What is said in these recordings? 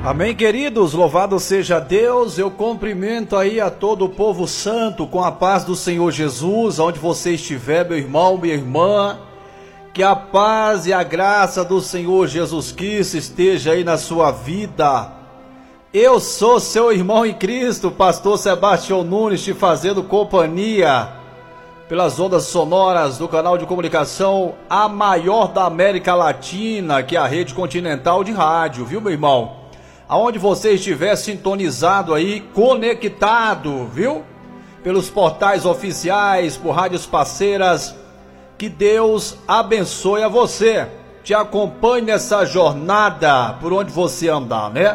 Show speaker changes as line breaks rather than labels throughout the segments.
Amém, queridos, louvado seja Deus. Eu cumprimento aí a todo o povo santo com a paz do Senhor Jesus, onde você estiver, meu irmão, minha irmã, que a paz e a graça do Senhor Jesus Cristo esteja aí na sua vida. Eu sou seu irmão em Cristo, pastor Sebastião Nunes, te fazendo companhia pelas ondas sonoras do canal de comunicação, a maior da América Latina, que é a Rede Continental de Rádio, viu, meu irmão? Aonde você estiver sintonizado aí, conectado, viu? Pelos portais oficiais, por rádios parceiras, que Deus abençoe a você, te acompanhe nessa jornada por onde você andar, né?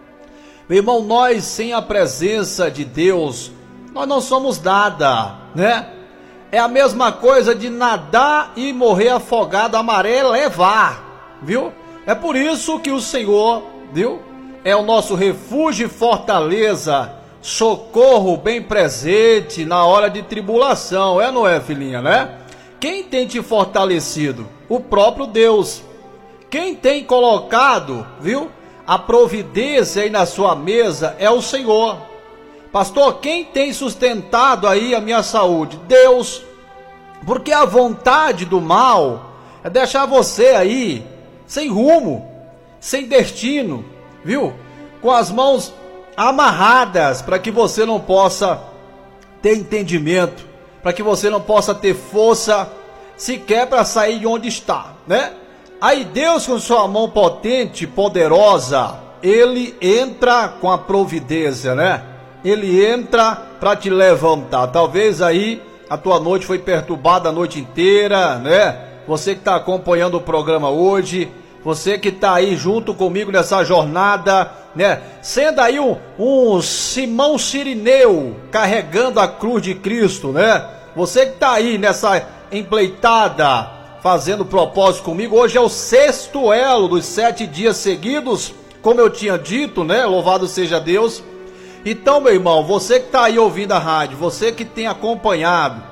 Meu irmão, nós sem a presença de Deus, nós não somos nada, né? É a mesma coisa de nadar e morrer afogado, a maré levar, viu? É por isso que o Senhor, viu? É o nosso refúgio e fortaleza, socorro bem presente na hora de tribulação, não é, filhinha, né? Quem tem te fortalecido? O próprio Deus. Quem tem colocado, viu, a providência aí na sua mesa é o Senhor. Pastor, quem tem sustentado aí a minha saúde? Deus. Porque a vontade do mal é deixar você aí sem rumo, sem destino, viu? Com as mãos amarradas, para que você não possa ter entendimento, para que você não possa ter força sequer para sair de onde está, né? Aí Deus, com sua mão potente, poderosa, ele entra com a providência, né? Ele entra para te levantar. Talvez aí a tua noite foi perturbada a noite inteira, né? Você que está acompanhando o programa hoje, você que está aí junto comigo nessa jornada, né? Sendo aí um Simão Sirineu carregando a cruz de Cristo, né? Você que está aí nessa empleitada, fazendo propósito comigo. Hoje é o 6º elo dos 7 dias seguidos, como eu tinha dito, né? Louvado seja Deus. Então, meu irmão, você que está aí ouvindo a rádio, você que tem acompanhado,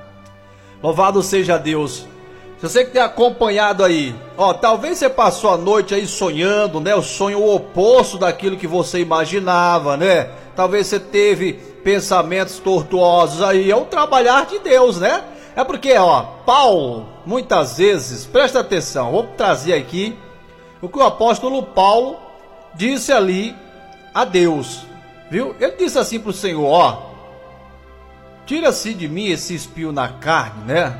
louvado seja Deus. Se você que tem acompanhado aí, ó, talvez você passou a noite aí sonhando, né? O sonho oposto daquilo que você imaginava, né? Talvez você teve pensamentos tortuosos aí. É o trabalhar de Deus, né? É porque, ó, Paulo, muitas vezes, presta atenção, vou trazer aqui o que o apóstolo Paulo disse ali a Deus, viu? Ele disse assim para o Senhor, ó, tira-se de mim esse espinho na carne, né?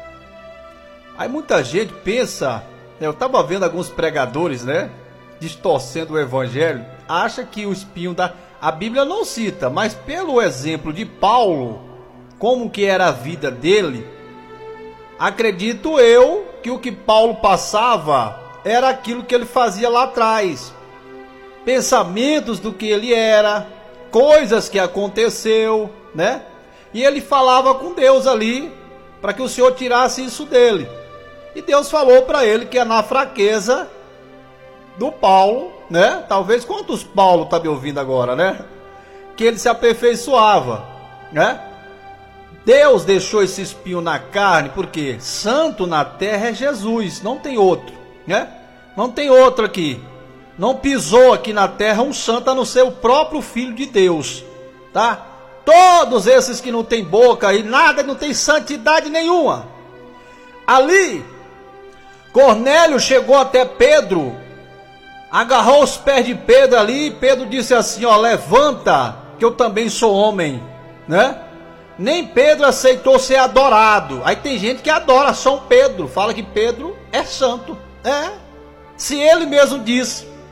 Aí muita gente pensa, eu estava vendo alguns pregadores, né, distorcendo o evangelho, acha que o espinho a Bíblia não cita, mas pelo exemplo de Paulo, como que era a vida dele, acredito eu que o que Paulo passava era aquilo que ele fazia lá atrás, pensamentos do que ele era, coisas que aconteceu, né, e ele falava com Deus ali, para que o Senhor tirasse isso dele. E Deus falou para ele que é na fraqueza do Paulo, né? Talvez quantos Paulo tá me ouvindo agora, né? Que ele se aperfeiçoava, né? Deus deixou esse espinho na carne, porque santo na terra é Jesus, não tem outro, né? Não tem outro aqui. Não pisou aqui na terra um santo a não ser o próprio Filho de Deus, tá? Todos esses que não tem boca e nada, não tem santidade nenhuma. Ali Cornélio chegou até Pedro, agarrou os pés de Pedro ali, e Pedro disse assim, ó, levanta, que eu também sou homem, né? Nem Pedro aceitou ser adorado. Aí tem gente que adora São Pedro, fala que Pedro é santo, se ele mesmo diz,